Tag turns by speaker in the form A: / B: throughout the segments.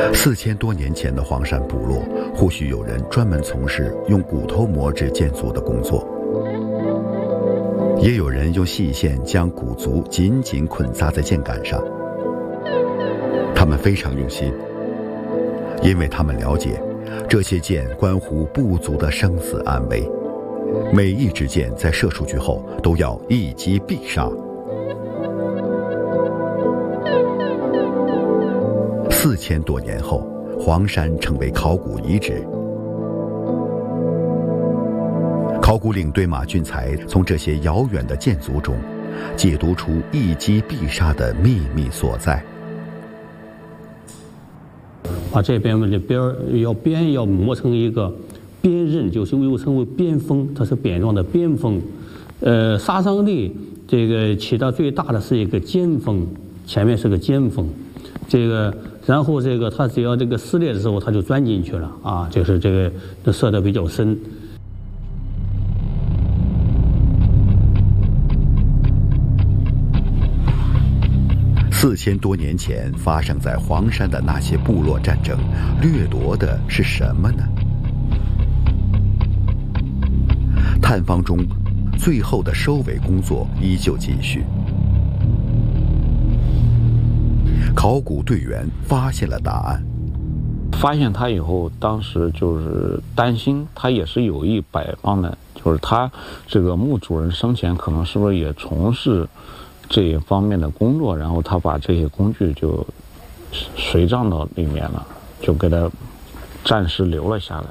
A: 4000多年前的黄山部落，或许有人专门从事用骨头磨制箭足的工作，也有人用细线将骨足紧紧捆扎在箭杆上。他们非常用心，因为他们了解，这些箭关乎部族的生死安危，每一支箭在射出去后都要一击必杀。4000多年后，黄山成为考古遗址。考古领队马俊才从这些遥远的箭足中，解读出一击必杀的秘密所在。
B: 把这边的边要磨成一个边刃，就是又称为边锋，它是扁状的边锋。杀伤力这个起到最大的是一个尖锋，前面是个尖锋。然后它只要这个撕裂的时候，它就钻进去了啊，就是射得比较深。
A: 4000多年前发生在黄山的那些部落战争，掠夺的是什么呢？探访中，最后的收尾工作依旧继续。考古队员发现了答案。
C: 发现他以后，当时就是担心，他也是有意摆放的，就是他这个墓主人生前可能是不是也从事这一方面的工作，然后他把这些工具就随葬到里面了，就给他暂时留了下来。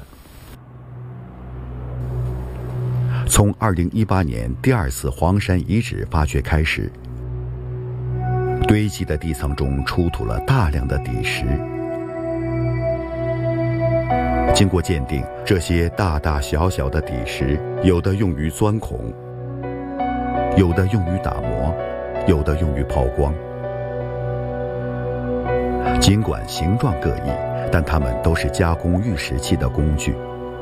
A: 从2018年第2次黄山遗址发掘开始，堆积的地层中出土了大量的底石。经过鉴定，这些大大小小的底石，有的用于钻孔，有的用于打磨，有的用于抛光。尽管形状各异，但它们都是加工玉石器的工具。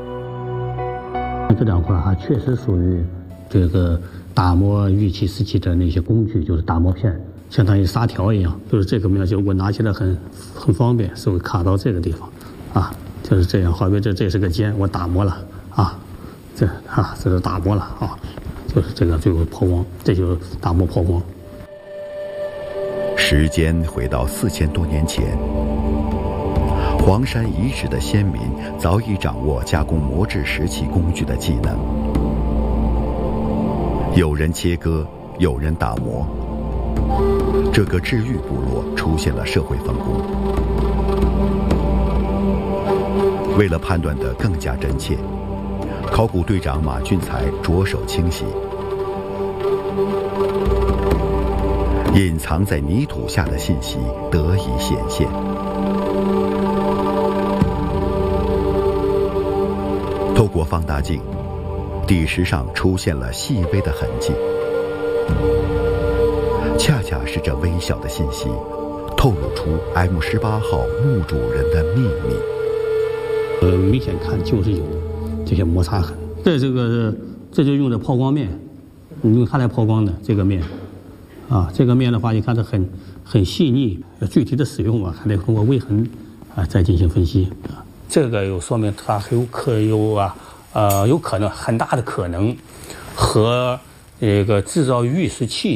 B: 这两块确实属于这个打磨玉器石器的那些工具，就是打磨片，相当于砂条一样，就是这个面就我拿起来很方便，是会卡到这个地方啊，就是这样。好比这是个尖，我打磨了啊，这是打磨了啊，就是这个最后抛光，这就是打磨抛光。
A: 时间回到4000多年前，黄山遗址的先民早已掌握加工磨制石器工具的技能，有人切割，有人打磨。这个治愈部落出现了社会分工。为了判断得更加真切，考古队长马俊才着手清洗。隐藏在泥土下的信息得以显现。透过放大镜，底石上出现了细微的痕迹，恰恰是这微小的信息，透露出 M18号墓主人的秘密。
B: 明显看就是有这些摩擦痕。这就用的抛光面，用它来抛光的这个面。这个面的话，你看它很细腻，具体的使用还得通过微痕再进行分析。这个有说明它有可能很大的可能和这个制造玉石器